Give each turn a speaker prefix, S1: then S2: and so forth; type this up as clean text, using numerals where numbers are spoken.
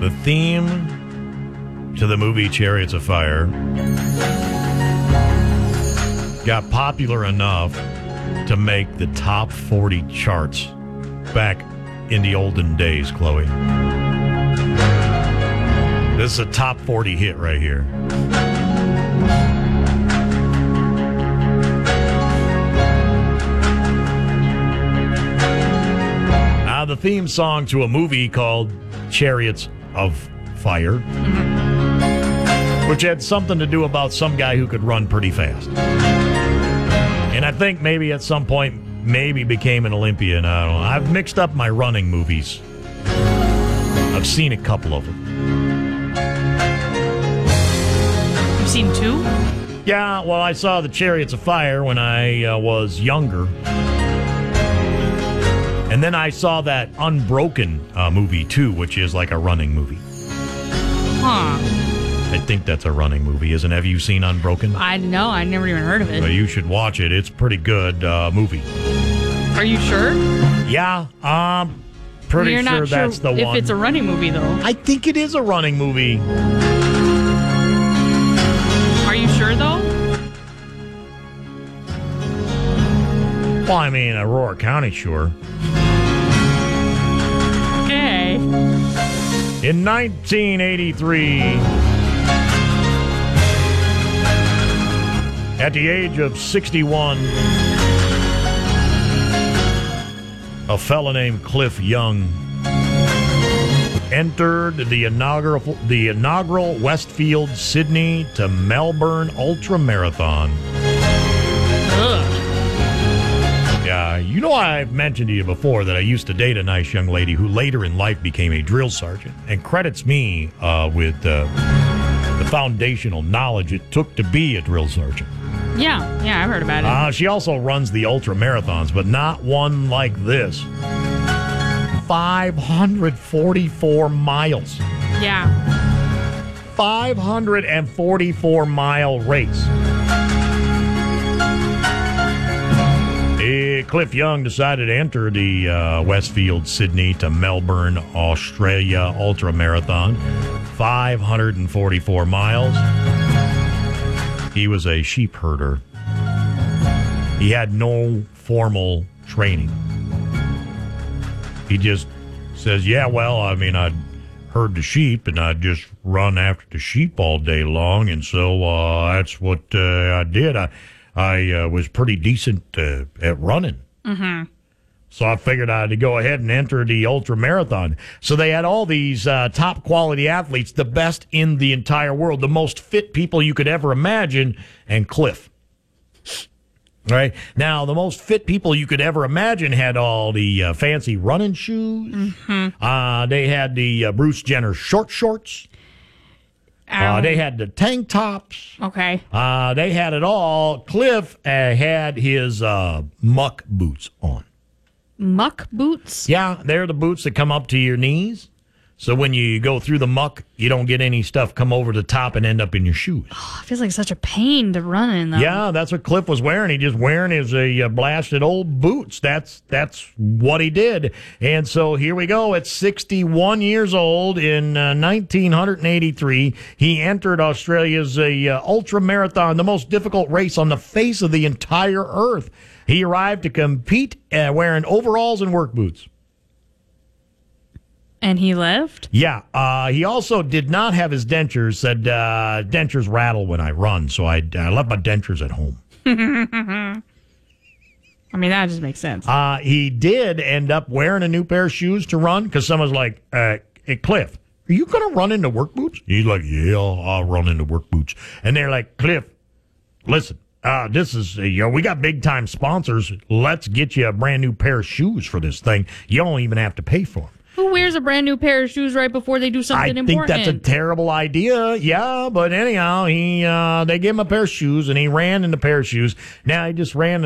S1: The theme to the movie Chariots of Fire got popular enough to make the top 40 charts back in the olden days, Chloe. This is a top 40 hit right here. The theme song to a movie called Chariots of Fire, which had something to do about some guy who could run pretty fast. And I think maybe at some point, maybe became an Olympian. I don't know. I've mixed up my running movies. I've seen a couple of them.
S2: You've seen two?
S1: Yeah, well, I saw the Chariots of Fire when I was younger. And then I saw that Unbroken movie, too, which is like a running movie.
S2: Huh.
S1: I think that's a running movie, isn't it? Have you seen Unbroken?
S2: I never even heard of it.
S1: Well, you should watch it. It's a pretty good movie.
S2: Are you sure?
S1: Yeah, pretty
S2: You're
S1: sure
S2: not
S1: that's
S2: sure
S1: the one.
S2: if it's a running movie, though.
S1: I think it is a running movie.
S2: Are you sure, though?
S1: Well, I mean, Aurora County, sure.
S2: Okay.
S1: In 1983, at the age of 61, a fella named Cliff Young entered the inaugural Westfield Sydney to Melbourne Ultra Marathon. Yeah, you know I've mentioned to you before that I used to date a nice young lady who later in life became a drill sergeant and credits me with the foundational knowledge it took to be a drill sergeant.
S2: Yeah, I've heard about it.
S1: She also runs the ultra marathons, but not one like this. 544 miles.
S2: Yeah.
S1: 544-mile race. Cliff Young decided to enter the Westfield Sydney to Melbourne, Australia Ultra Marathon. 544 miles. He was a sheep herder. He had no formal training. He just says, yeah, well, I mean, I'd herd the sheep and I'd just run after the sheep all day long. And so that's what I did. I was pretty decent at running. Mm-hmm. So I figured I had to go ahead and enter the ultra marathon. So they had all these top quality athletes, the best in the entire world, the most fit people you could ever imagine, and Cliff. Right? Now, the most fit people you could ever imagine had all the fancy running shoes. Mm-hmm. They had the Bruce Jenner short shorts. They had the tank tops.
S2: Okay.
S1: They had it all. Cliff had his muck boots on.
S2: Muck boots?
S1: Yeah, they're the boots that come up to your knees. So when you go through the muck, you don't get any stuff come over the top and end up in your shoes.
S2: Oh, it feels like such a pain to run in, though.
S1: Yeah, that's what Cliff was wearing. He just wearing his blasted old boots. That's what he did. And so here we go. At 61 years old in 1983, he entered Australia's ultra marathon, the most difficult race on the face of the entire earth. He arrived to compete wearing overalls and work boots.
S2: And he left?
S1: Yeah. He also did not have his dentures. Said dentures rattle when I run, so I left my dentures at home.
S2: I mean, that just makes sense.
S1: He did end up wearing a new pair of shoes to run because someone's like, hey, Cliff, are you going to run into work boots? He's like, yeah, I'll run into work boots. And they're like, Cliff, listen, this is, we got big time sponsors. Let's get you a brand new pair of shoes for this thing. You don't even have to pay for them.
S2: Who wears a brand new pair of shoes right before they do something important?
S1: I think that's a terrible idea. Yeah, but anyhow, they gave him a pair of shoes, and he ran in the pair of shoes. Now he just ran